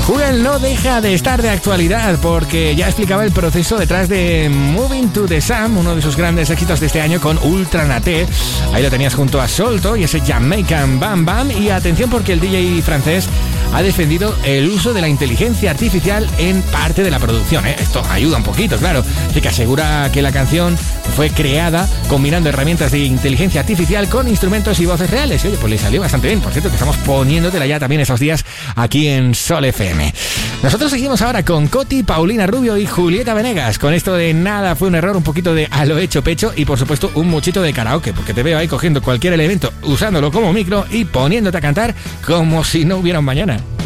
Google no deja de estar de actualidad porque ya explicaba el proceso detrás de Moving to the Sun, uno de sus grandes éxitos de este año con Ultra Naté. Ahí lo tenías junto a Solto y ese Jamaican Bam Bam. Y atención porque el DJ francés ha defendido el uso de la inteligencia artificial en parte de la producción. Esto ayuda un poquito, claro. Así que asegura que la canción fue creada combinando herramientas de inteligencia artificial con instrumentos y voces reales. Y oye, pues le salió bastante bien. Por cierto, que estamos poniéndotela ya también esos días aquí en Sol FM. Nosotros seguimos ahora con Coti, Paulina Rubio y Julieta Venegas. Con esto de nada fue un error, un poquito de a lo hecho pecho y por supuesto un muchito de karaoke, porque te veo ahí cogiendo cualquier elemento, usándolo como micro y poniéndote a cantar como si no hubiera un mañana.